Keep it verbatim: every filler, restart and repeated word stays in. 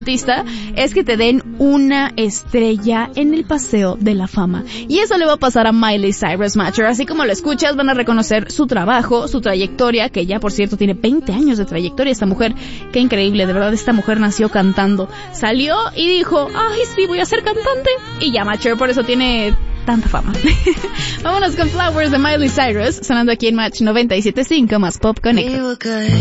artista es que te den una estrella en el Paseo de la Fama. Y eso le va a pasar a Miley Cyrus, Matcher. Así como lo escuchas, van a reconocer su trabajo, su trayectoria, que ya por cierto tiene veinte años de trayectoria esta mujer. Qué increíble, de verdad, esta mujer nació cantando. Salió y dijo, ay sí, voy a ser cantante. Y ya, Matcher, por eso tiene tanta fama. Vámonos con Flowers de Miley Cyrus, sonando aquí en Match noventa y siete punto cinco más Pop Connect.